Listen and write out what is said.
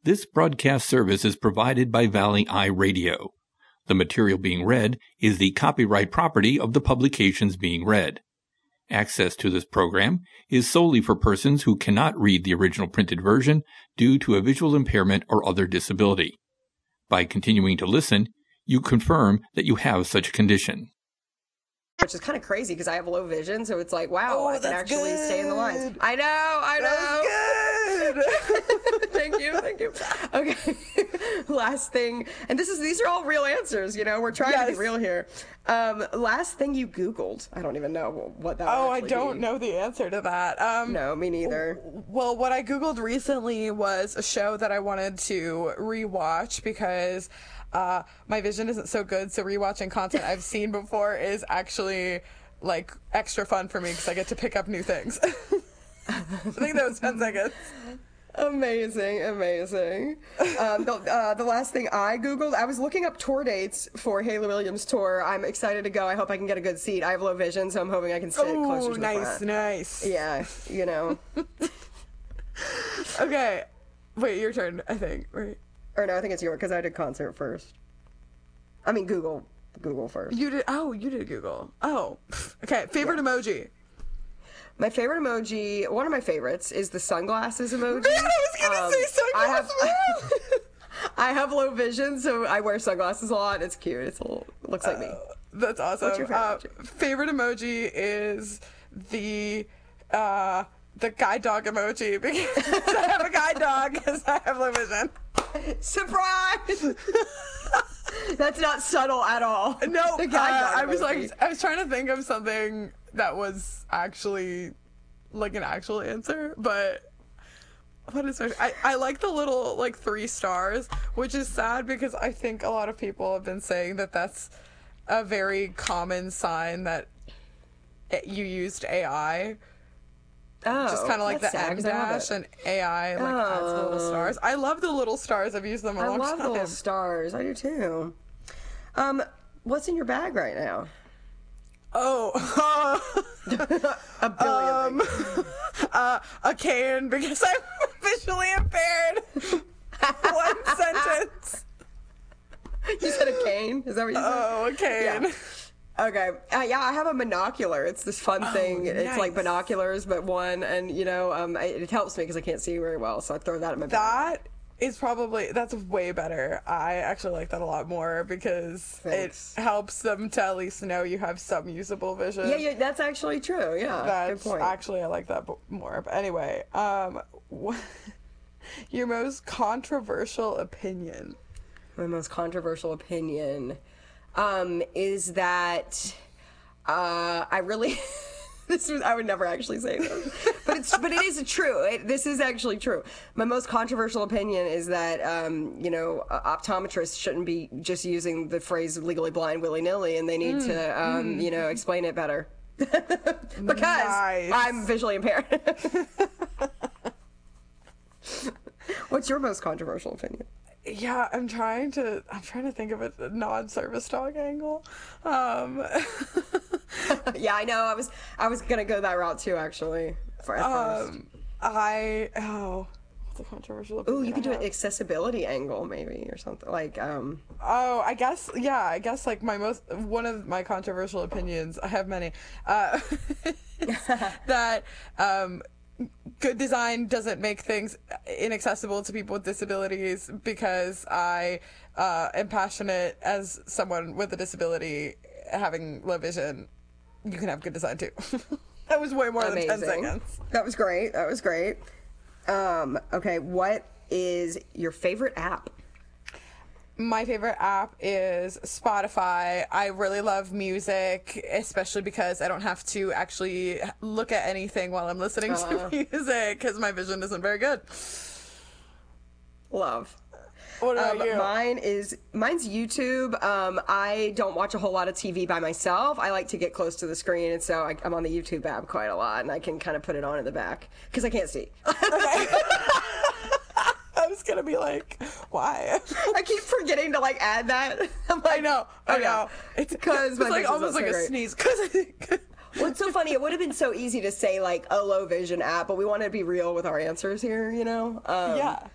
This broadcast service is provided by Valley Eye Radio. The material being read is the copyright property of the publications being read. Access to this program is solely for persons who cannot read the original printed version due to a visual impairment or other disability. By continuing to listen, you confirm that you have such a condition. Which is kind of crazy because I have low vision, so it's like, wow, I can actually stay in the lines. I know. That's good. Thank you. Okay, last thing, and these are all real answers. We're trying to be real here. Last thing you Googled. I don't even know what that. Oh, I don't know the answer to that. No, me neither. Well, what I Googled recently was a show that I wanted to rewatch because my vision isn't so good, so rewatching content I've seen before is actually like extra fun for me because I get to pick up new things. I think that was 10 seconds. Amazing. The last thing I Googled, I was looking up tour dates for Hayley Williams' tour. I'm excited to go. I hope I can get a good seat. I have low vision, so I'm hoping I can sit closer to the front. Nice. Yeah, Okay. Wait, your turn, I think, right? Or no, I think it's yours because I did concert first. I mean, Google first. You did Google. Oh, okay. Favorite emoji. My favorite emoji, one of my favorites, is the sunglasses emoji. Man, I was gonna say sunglasses. I have low vision, so I wear sunglasses a lot. It's cute. It looks like me. That's awesome. What's your favorite emoji is the guide dog emoji because I have a guide dog because I have low vision. Surprise! That's not subtle at all. No, I was trying to think of something that was actually like an actual answer, but what is it? I like the little like 3 stars, which is sad because I think a lot of people have been saying that that's a very common sign that you used AI. Oh, just kind of like the M dash and AI adds the little stars. I love the little stars. I've used them a long time. I love the little stars. I do too. What's in your bag right now? Oh, a billion things. A cane because I'm visually impaired. One sentence. You said a cane? Is that what you said? Oh, a cane. Yeah. Okay. Yeah, I have a monocular. It's this fun thing. Nice. It's like binoculars, but one, and it helps me because I can't see very well, so I throw that in my bag. That's way better. I actually like that a lot more because it helps them to at least know you have some usable vision. Yeah, that's actually true. Yeah, good point. Actually, I like that more. But anyway, your most controversial opinion. My most controversial opinion is that I really... I would never actually say this, but it is true. This is actually true. My most controversial opinion is that optometrists shouldn't be just using the phrase "legally blind" willy-nilly, and they need to explain it better because I'm visually impaired. What's your most controversial opinion? Yeah, I'm trying to think of a non-service dog angle. Yeah, I know. I was gonna go that route too, actually. What's a controversial opinion? Ooh, you could do an accessibility angle, maybe, or something like. I guess like one of my controversial opinions. I have many. That good design doesn't make things inaccessible to people with disabilities because I am passionate as someone with a disability having low vision. You can have good design too. That was way more than 10 seconds. That was great. Okay, what is your favorite app? My favorite app is Spotify. I really love music, especially because I don't have to actually look at anything while I'm listening to music because my vision isn't very good. Love. What about you? Mine's YouTube. I don't watch a whole lot of TV by myself. I like to get close to the screen, and so I'm on the YouTube app quite a lot, and I can kind of put it on in the back because I can't see. Okay. I was gonna be like, why? I keep forgetting to add that. I'm like, I know. It's because it's like almost like a sneeze. Because I think. Well, it's so funny. It would have been so easy to say a low vision app, but we want to be real with our answers here, Yeah.